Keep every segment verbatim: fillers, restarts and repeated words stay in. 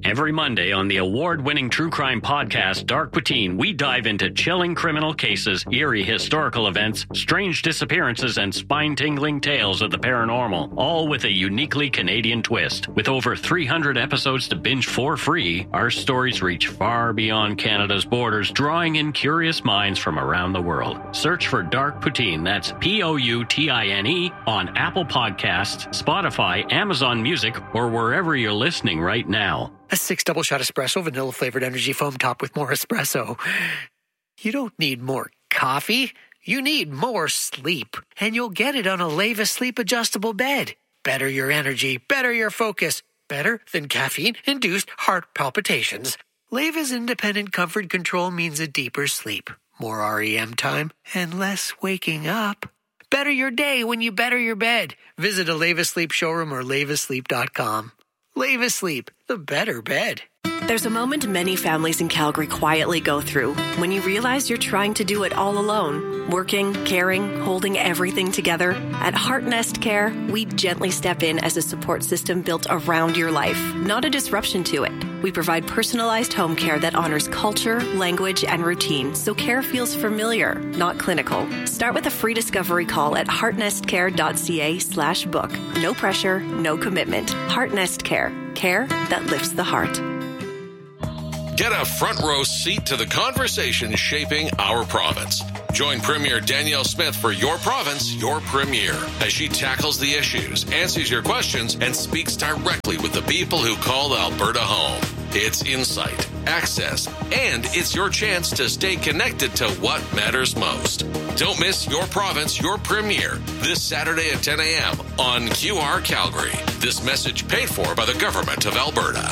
Every Monday on the award-winning true crime podcast, Dark Poutine, we dive into chilling criminal cases, eerie historical events, strange disappearances, and spine-tingling tales of the paranormal, all with a uniquely Canadian twist. With over three hundred episodes to binge for free, our stories reach far beyond Canada's borders, drawing in curious minds from around the world. Search for Dark Poutine, that's P O U T I N E, on Apple Podcasts, Spotify, Amazon Music, or wherever you're listening right now. A six double shot espresso, vanilla flavored energy foam topped with more espresso. You don't need more coffee. You need more sleep. And you'll get it on a Leva Sleep Adjustable Bed. Better your energy, better your focus. Better than caffeine-induced heart palpitations. Leva's independent comfort control means a deeper sleep, more R E M time, and less waking up. Better your day when you better your bed. Visit a Leva Sleep showroom or leva sleep dot com. Leva Sleep, the better bed. There's a moment many families in Calgary quietly go through when you realize you're trying to do it all alone. Working, caring, holding everything together. At Heart Nest Care, we gently step in as a support system built around your life, not a disruption to it. We provide personalized home care that honors culture, language, and routine, so care feels familiar, not clinical. Start with a free discovery call at heartnestcare.ca slash book. No pressure, no commitment. Heart Nest Care. Care that lifts the heart. Get a front row seat to the conversation shaping our province. Join Premier Danielle Smith for Your Province, Your Premier, as she tackles the issues, answers your questions, and speaks directly with the people who call Alberta home. It's insight, access, and it's your chance to stay connected to what matters most. Don't miss Your Province, Your Premier this Saturday at ten a.m. on Q R Calgary. This message paid for by the Government of Alberta.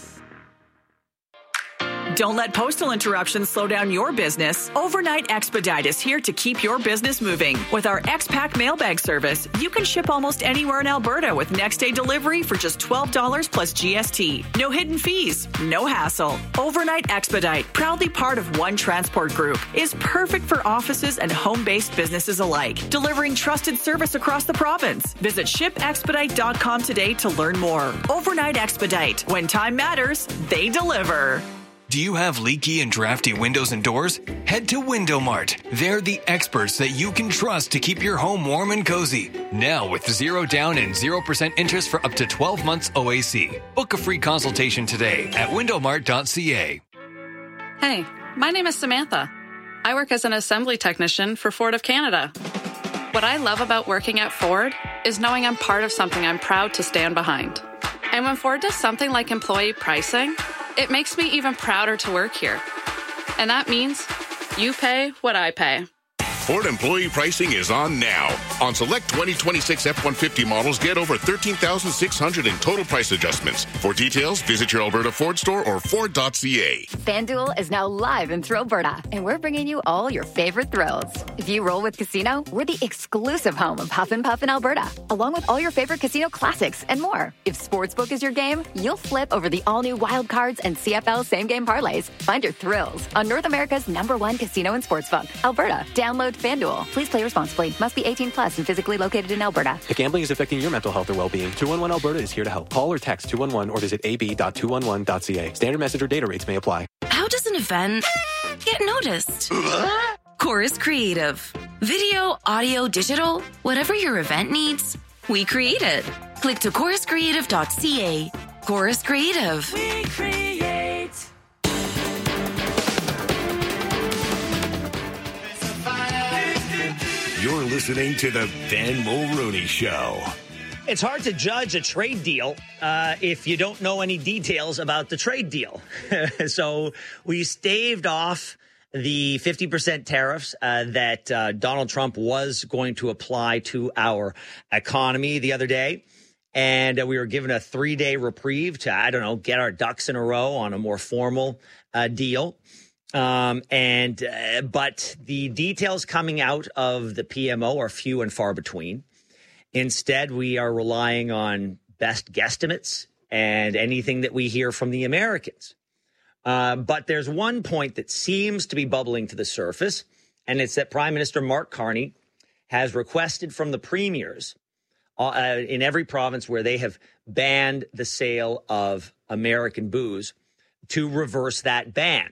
Don't let postal interruptions slow down your business. Overnight Expedite is here to keep your business moving. With our X-Pack mailbag service, you can ship almost anywhere in Alberta with next-day delivery for just twelve dollars plus G S T. No hidden fees, no hassle. Overnight Expedite, proudly part of One Transport Group, is perfect for offices and home-based businesses alike, delivering trusted service across the province. Visit ship expedite dot com today to learn more. Overnight Expedite. When time matters, they deliver. Do you have leaky and drafty windows and doors? Head to Window Mart. They're the experts that you can trust to keep your home warm and cozy. Now with zero down and zero percent interest for up to twelve months O A C. Book a free consultation today at window mart dot c a. Hey, my name is Samantha. I work as an assembly technician for Ford of Canada. What I love about working at Ford is knowing I'm part of something I'm proud to stand behind. And when Ford does something like employee pricing, it makes me even prouder to work here. And that means you pay what I pay. Ford employee pricing is on now. On select twenty twenty-six F one fifty models, get over thirteen thousand six hundred dollars in total price adjustments. For details, visit your Alberta Ford store or ford dot c a. FanDuel is now live in Thrillberta, and we're bringing you all your favorite thrills. If you roll with Casino, we're the exclusive home of Huff and Puff in Alberta, along with all your favorite casino classics and more. If Sportsbook is your game, you'll flip over the all-new Wild Cards and C F L same-game parlays. Find your thrills on North America's number one casino and sportsbook, Alberta. Download FanDuel. Please play responsibly. Must be eighteen plus and physically located in Alberta. If gambling is affecting your mental health or well-being, two one one Alberta is here to help. Call or text two one one or visit a b dot two one one dot c a. Standard message or data rates may apply. How does an event get noticed? Chorus Creative. Video, audio, digital, whatever your event needs, we create it. Click to chorus creative dot c a. Chorus Creative. We create. You're listening to the Ben Mulrooney Show. It's hard to judge a trade deal uh, if you don't know any details about the trade deal. So we staved off the fifty percent tariffs uh, that uh, Donald Trump was going to apply to our economy the other day. And uh, we were given a three-day reprieve to, I don't know, get our ducks in a row on a more formal uh, deal. Um, and, uh, but the details coming out of the P M O are few and far between. Instead, we are relying on best guesstimates and anything that we hear from the Americans. Uh, but there's one point that seems to be bubbling to the surface, and it's that Prime Minister Mark Carney has requested from the premiers uh, in every province where they have banned the sale of American booze to reverse that ban.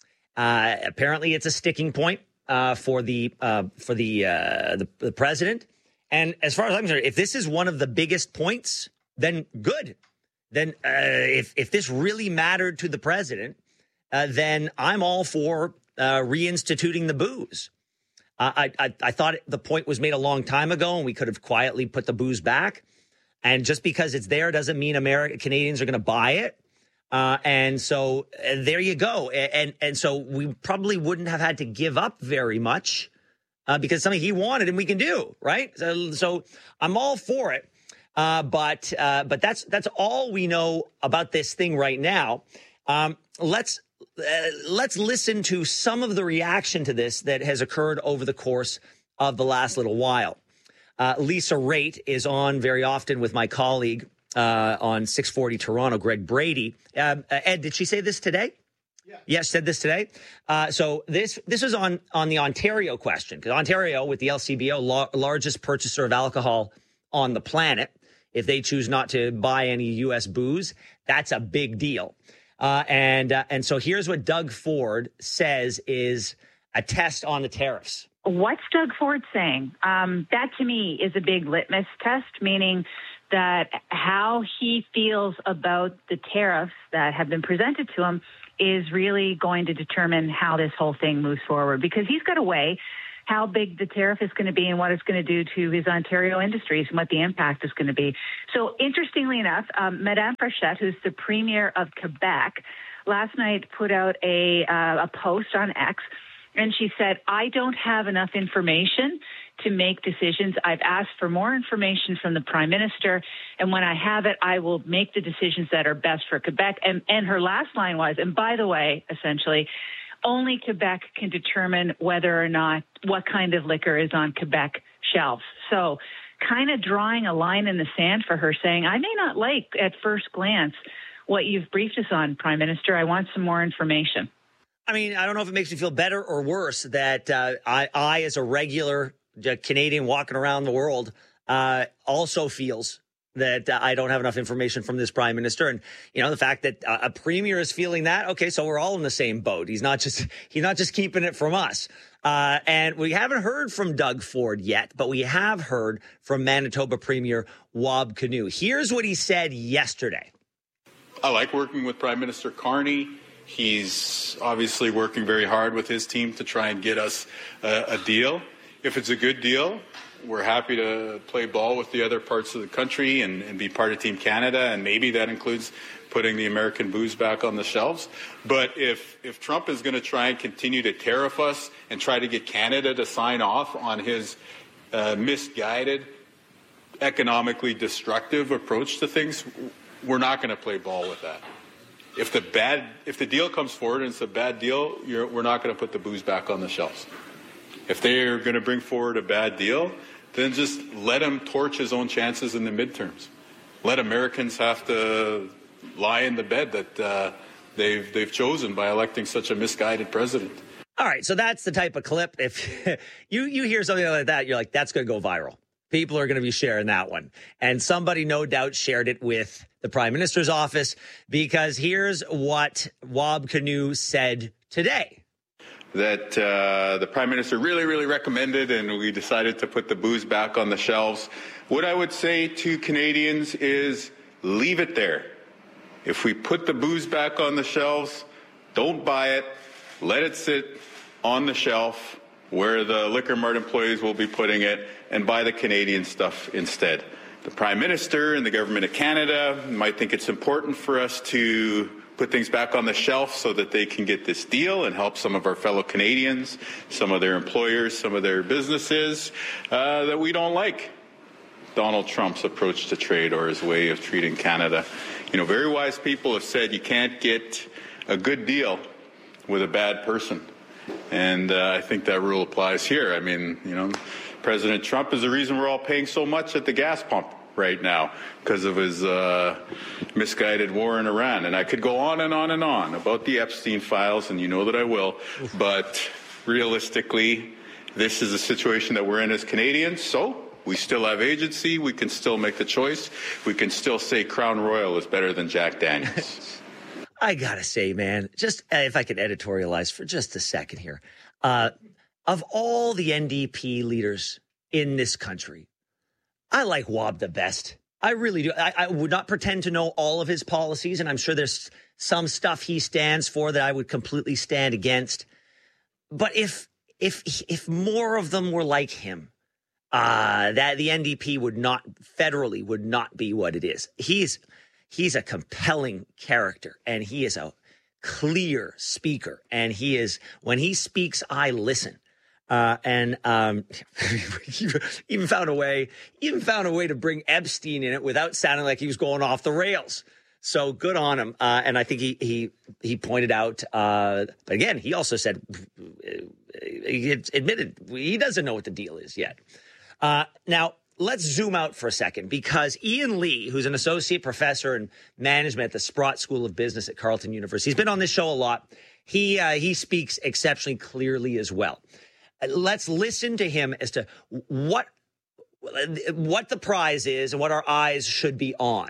Uh, apparently, it's a sticking point uh, for the uh, for the, uh, the the president. And as far as I'm concerned, if this is one of the biggest points, then good. Then uh, if if this really mattered to the president, uh, then I'm all for uh, reinstituting the booze. Uh, I, I I thought the point was made a long time ago, and we could have quietly put the booze back. And just because it's there doesn't mean American Canadians are going to buy it. Uh, and so uh, there you go. And, and and so we probably wouldn't have had to give up very much uh, because something he wanted and we can do, right? So, so I'm all for it. Uh, but uh, but that's that's all we know about this thing right now. Um, let's uh, let's listen to some of the reaction to this that has occurred over the course of the last little while. Uh, Lisa Raitt is on very often with my colleague uh, on six forty Toronto, Greg Brady. Uh, Ed, did she say this today? Yeah. Yes, said this today. Uh, so this this was on on the Ontario question, because Ontario, with the L C B O, la- largest purchaser of alcohol on the planet. If they choose not to buy any U S booze, that's a big deal. Uh, and uh, and so here's what Doug Ford says is a test on the tariffs. What's Doug Ford saying? Um, that to me is a big litmus test, meaning that how he feels about the tariffs that have been presented to him is really going to determine how this whole thing moves forward, because he's got to weigh how big the tariff is going to be and what it's going to do to his Ontario industries and what the impact is going to be. So interestingly enough, um, Madame Frechette, who's the Premier of Quebec, last night put out a, uh, a post on X, and she said, I don't have enough information to make decisions. I've asked for more information from the Prime Minister, and when I have it, I will make the decisions that are best for Quebec. And, and her last line was, and by the way, essentially, only Quebec can determine whether or not what kind of liquor is on Quebec shelves. So kind of drawing a line in the sand for her, saying, I may not like at first glance what you've briefed us on, Prime Minister. I want some more information. I mean, I don't know if it makes me feel better or worse that uh, I, I, as a regular Canadian walking around the world, uh, also feels that uh, I don't have enough information from this prime minister. And, you know, the fact that uh, a premier is feeling that, okay, so we're all in the same boat. He's not just he's not just keeping it from us. Uh, and we haven't heard from Doug Ford yet, but we have heard from Manitoba Premier Wab Kinew. Here's what he said yesterday. I like working with Prime Minister Carney. He's obviously working very hard with his team to try and get us a, a deal. If it's a good deal, we're happy to play ball with the other parts of the country and, and be part of Team Canada, and maybe that includes putting the American booze back on the shelves. But if if Trump is going to try and continue to tariff us and try to get Canada to sign off on his uh, misguided, economically destructive approach to things, we're not going to play ball with that. If the bad, if the deal comes forward and it's a bad deal, you're, we're not going to put the booze back on the shelves. If they're going to bring forward a bad deal, then just let him torch his own chances in the midterms. Let Americans have to lie in the bed that uh, they've they've chosen by electing such a misguided president. All right, so that's the type of clip. If you you hear something like that, you're like, that's going to go viral. People are going to be sharing that one. And somebody no doubt shared it with the Prime Minister's office, because here's what Wab Kinew said today. That uh, the Prime Minister really, really recommended, and we decided to put the booze back on the shelves. What I would say to Canadians is leave it there. If we put the booze back on the shelves, don't buy it. Let it sit on the shelf where the Liquor Mart employees will be putting it, and buy the Canadian stuff instead. The Prime Minister and the Government of Canada might think it's important for us to put things back on the shelf so that they can get this deal and help some of our fellow Canadians, some of their employers, some of their businesses uh, that we don't like Donald Trump's approach to trade or his way of treating Canada. You know, very wise people have said you can't get a good deal with a bad person. And uh, I think that rule applies here. I mean, you know, President Trump is the reason we're all paying so much at the gas pump right now because of his uh, misguided war in Iran. And I could go on and on and on about the Epstein files, and you know that I will. But realistically, this is a situation that we're in as Canadians. So We still have agency. We can still make the choice. We can still say Crown Royal is better than Jack Daniels. I gotta say, man, just uh, if I could editorialize for just a second here. Uh, of all the N D P leaders in this country, I like Wab the best. I really do. I, I would not pretend to know all of his policies, and I'm sure there's some stuff he stands for that I would completely stand against. But if if if more of them were like him, uh, that the N D P would not federally would not be what it is. He's he's a compelling character, and he is a clear speaker, and he is when he speaks, I listen. Uh, and um, even found a way, even found a way to bring Epstein in it without sounding like he was going off the rails. So good on him. Uh, and I think he he he pointed out. Uh, but again, he also said he admitted he doesn't know what the deal is yet. Uh, now let's zoom out for a second, because Ian Lee, who's an associate professor in management at the Sprott School of Business at Carleton University, he's been on this show a lot. He uh, he speaks exceptionally clearly as well. Let's listen to him as to what what the prize is and what our eyes should be on.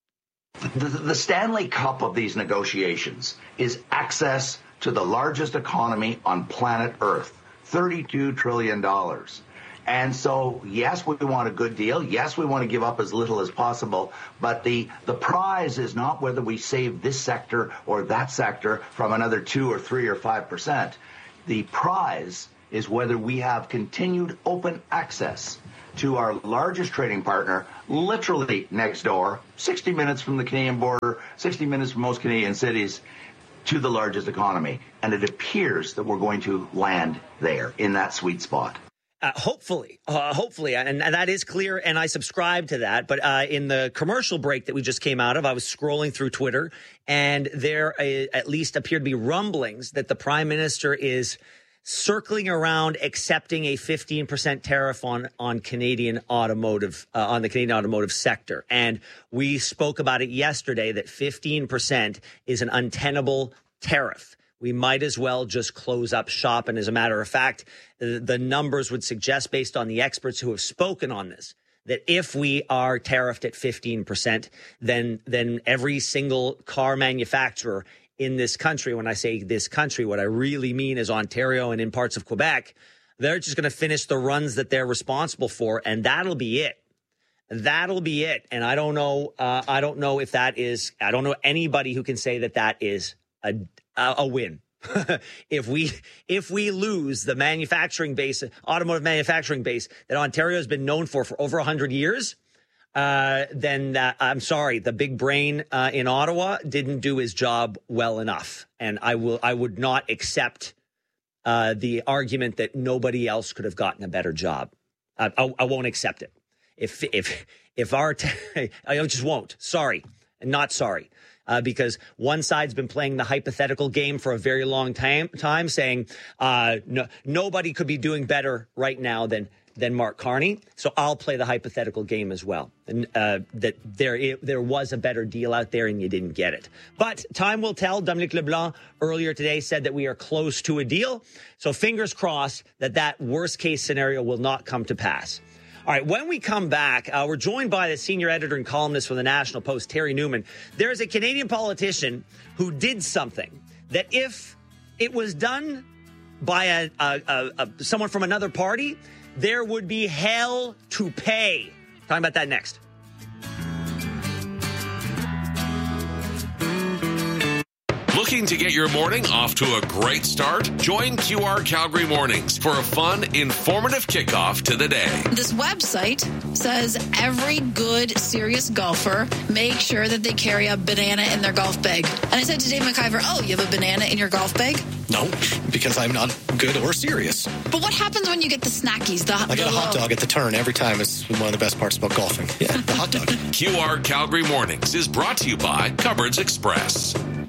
The, the Stanley Cup of these negotiations is access to the largest economy on planet Earth, thirty-two trillion dollars. And so, yes, we want a good deal. Yes, we want to give up as little as possible. But the, the prize is not whether we save this sector or that sector from another two or three or five percent. The prize is whether we have continued open access to our largest trading partner, literally next door, sixty minutes from the Canadian border, sixty minutes from most Canadian cities, to the largest economy. And it appears that we're going to land there in that sweet spot. Uh, hopefully, uh, hopefully, and, and that is clear, and I subscribe to that. But uh, in the commercial break that we just came out of, I was scrolling through Twitter, and there uh, at least appeared to be rumblings that the Prime Minister is circling around accepting a fifteen percent tariff on on Canadian automotive uh, on the Canadian automotive sector. And we spoke about it yesterday that fifteen percent is an untenable tariff. We might as well just close up shop. And as a matter of fact, the numbers would suggest, based on the experts who have spoken on this, that if we are tariffed at fifteen percent, then then every single car manufacturer in this country, when I say this country, what I really mean is Ontario and in parts of Quebec, they're just going to finish the runs that they're responsible for, and that'll be it. That'll be it. And I don't know. Uh, I don't know if that is. I don't know anybody who can say that that is a a, a win. if we if we lose the manufacturing base, automotive manufacturing base that Ontario has been known for for over a hundred years. Uh, then uh, I'm sorry, the big brain uh, in Ottawa didn't do his job well enough, and I will. I would not accept uh, the argument that nobody else could have gotten a better job. Uh, I, I won't accept it. If if if our t- I just won't. Sorry, not sorry, uh, because one side's been playing the hypothetical game for a very long time, time saying uh, no, nobody could be doing better right now than. than Mark Carney. So I'll play the hypothetical game as well. And uh, that there it, there was a better deal out there and you didn't get it. But time will tell. Dominic LeBlanc earlier today said that we are close to a deal. So fingers crossed that that worst case scenario will not come to pass. All right, when we come back, uh, we're joined by the senior editor and columnist for the National Post, Terry Newman. There is a Canadian politician who did something that if it was done by a, a, a, a someone from another party, there would be hell to pay. Talking about that next. Looking to get your morning off to a great start? Join Q R Calgary Mornings for a fun, informative kickoff to the day. This website says every good, serious golfer make sure that they carry a banana in their golf bag. And I said to Dave McIver, oh, you have a banana in your golf bag? No, because I'm not good or serious. But what happens when you get the snackies? The, I get a hot dog at the turn every time. It's one of the best parts about golfing. Yeah, the hot dog. Q R Calgary Mornings is brought to you by Cupboards Express.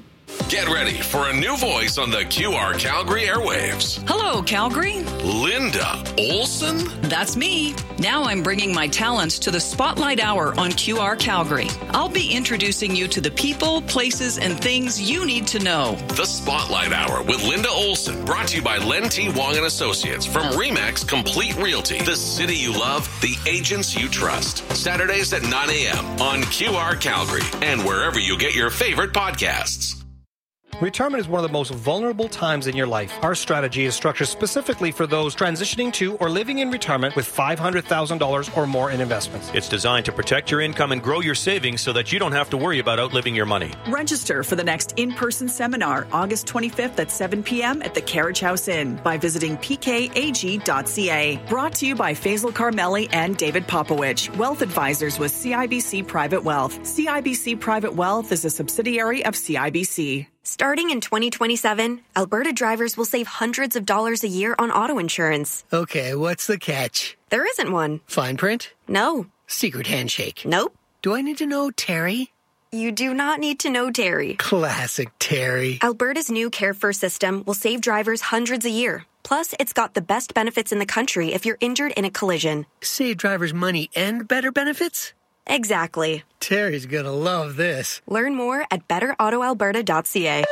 Get ready for a new voice on the Q R Calgary airwaves. Hello, Calgary. Linda Olson? That's me. Now I'm bringing my talents to the Spotlight Hour on Q R Calgary. I'll be introducing you to the people, places, and things you need to know. The Spotlight Hour with Linda Olson, brought to you by Len T. Wong and Associates from RE/MAX Complete Realty. The city you love, the agents you trust. Saturdays at nine a.m. on Q R Calgary and wherever you get your favorite podcasts. Retirement is one of the most vulnerable times in your life. Our strategy is structured specifically for those transitioning to or living in retirement with five hundred thousand dollars or more in investments. It's designed to protect your income and grow your savings so that you don't have to worry about outliving your money. Register for the next in-person seminar, August twenty-fifth at seven p.m. at the Carriage House Inn by visiting p k a g dot c a. Brought to you by Faisal Carmeli and David Popowich, Wealth Advisors with C I B C Private Wealth. C I B C Private Wealth is a subsidiary of C I B C. Starting in twenty twenty-seven, Alberta drivers will save hundreds of dollars a year on auto insurance. Okay, what's the catch? There isn't one. Fine print? No. Secret handshake? Nope. Do I need to know Terry? You do not need to know Terry. Classic Terry. Alberta's new Care First system will save drivers hundreds a year. Plus, it's got the best benefits in the country if you're injured in a collision. Save drivers money and better benefits? Exactly. Terry's gonna love this. Learn more at better auto alberta dot c a.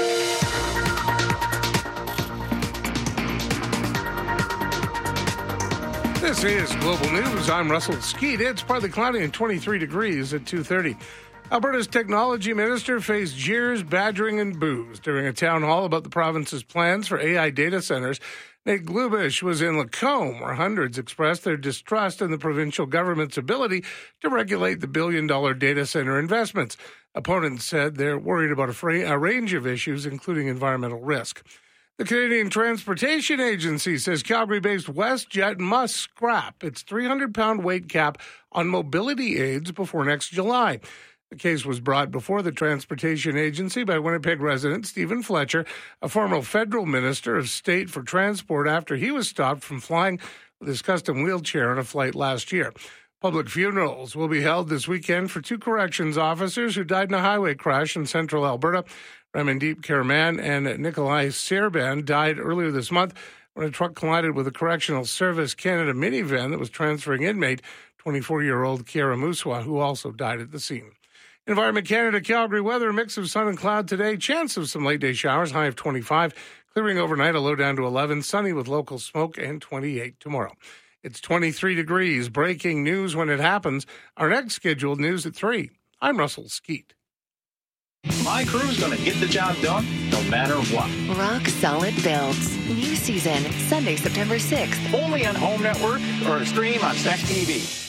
This is Global News. I'm Russell Skeet. It's partly cloudy and twenty-three degrees at two thirty. Alberta's technology minister faced jeers, badgering, and boos during a town hall about the province's plans for A I data centers. Nate Glubish was in Lacombe, where hundreds expressed their distrust in the provincial government's ability to regulate the billion-dollar data center investments. Opponents said they're worried about a, fra- a range of issues, including environmental risk. The Canadian Transportation Agency says Calgary-based WestJet must scrap its three hundred pound weight cap on mobility aids before next July. The case was brought before the Transportation Agency by Winnipeg resident Stephen Fletcher, a former federal minister of state for transport, after he was stopped from flying with his custom wheelchair on a flight last year. Public funerals will be held this weekend for two corrections officers who died in a highway crash in central Alberta. Ramandeep Karaman and Nikolai Serban died earlier this month when a truck collided with a Correctional Service Canada minivan that was transferring inmate twenty-four-year-old Kiara Muswa, who also died at the scene. Environment Canada, Calgary weather, a mix of sun and cloud today. Chance of some late-day showers, high of twenty-five. Clearing overnight, a low down to eleven. Sunny with local smoke, and twenty-eight tomorrow. It's twenty-three degrees. Breaking news when it happens. Our next scheduled news at three. I'm Russell Skeet. My crew's going to get the job done no matter what. Rock Solid Builds. New season, Sunday, September sixth. Only on Home Network or stream on Stack T V.